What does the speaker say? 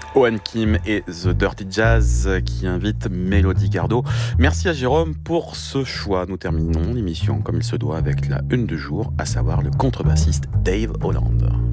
Owen Kim et The Dirty Jazz qui invitent Mélodie Gardot. Merci à Jérôme pour ce choix. Nous terminons l'émission comme il se doit avec la une du jour, à savoir le contrebassiste Dave Holland.